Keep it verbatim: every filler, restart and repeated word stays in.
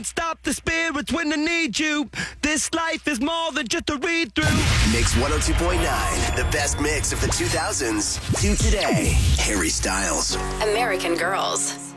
Stop the spirits when they need you. This life is more than just a read through. Mix one oh two point nine, the best mix of the two thousands to today. Harry Styles. American Girls.